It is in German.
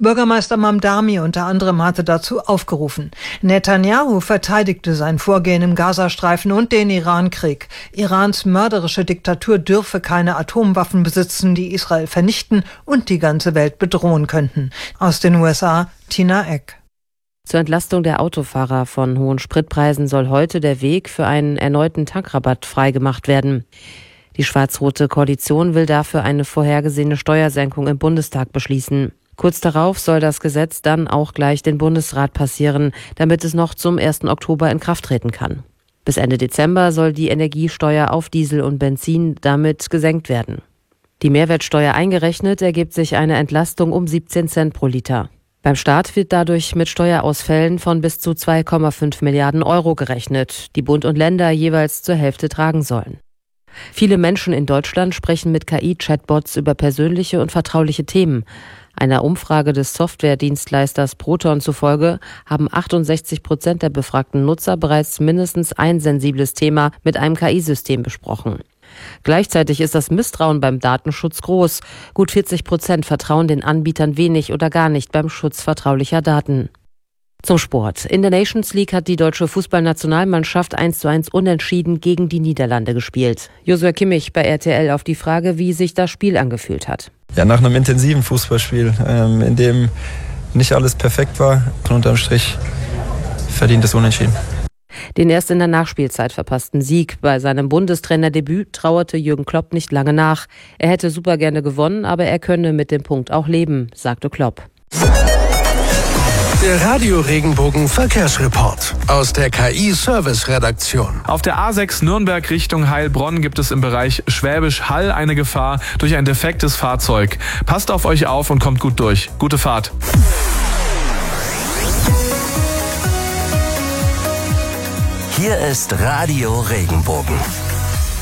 Bürgermeister Mamdani unter anderem hatte dazu aufgerufen. Netanyahu verteidigte sein Vorgehen im Gazastreifen und den Irankrieg. Irans mörderische Diktatur dürfe keine Atomwaffen besitzen, die Israel vernichten und die ganze Welt bedrohen könnten. Aus den USA, Tina Eck. Zur Entlastung der Autofahrer von hohen Spritpreisen soll heute der Weg für einen erneuten Tankrabatt freigemacht werden. Die schwarz-rote Koalition will dafür eine vorhergesehene Steuersenkung im Bundestag beschließen. Kurz darauf soll das Gesetz dann auch gleich den Bundesrat passieren, damit es noch zum 1. Oktober in Kraft treten kann. Bis Ende Dezember soll die Energiesteuer auf Diesel und Benzin damit gesenkt werden. Die Mehrwertsteuer eingerechnet ergibt sich eine Entlastung um 17 Cent pro Liter. Beim Staat wird dadurch mit Steuerausfällen von bis zu 2,5 Milliarden Euro gerechnet, die Bund und Länder jeweils zur Hälfte tragen sollen. Viele Menschen in Deutschland sprechen mit KI-Chatbots über persönliche und vertrauliche Themen. Einer Umfrage des Softwaredienstleisters Proton zufolge haben 68% der befragten Nutzer bereits mindestens ein sensibles Thema mit einem KI-System besprochen. Gleichzeitig ist das Misstrauen beim Datenschutz groß. Gut 40% vertrauen den Anbietern wenig oder gar nicht beim Schutz vertraulicher Daten. Zum Sport. In der Nations League hat die deutsche Fußballnationalmannschaft 1:1 unentschieden gegen die Niederlande gespielt. Joshua Kimmich bei RTL auf die Frage, wie sich das Spiel angefühlt hat. Ja, nach einem intensiven Fußballspiel, in dem nicht alles perfekt war, unterm Strich verdientes Unentschieden. Den erst in der Nachspielzeit verpassten Sieg bei seinem Bundestrainerdebüt trauerte Jürgen Klopp nicht lange nach. Er hätte super gerne gewonnen, aber er könne mit dem Punkt auch leben, sagte Klopp. Der Radio-Regenbogen Verkehrsreport aus der KI-Service-Redaktion. Auf der A6 Nürnberg Richtung Heilbronn gibt es im Bereich Schwäbisch Hall eine Gefahr durch ein defektes Fahrzeug. Passt auf euch auf und kommt gut durch. Gute Fahrt. Hier ist Radio Regenbogen.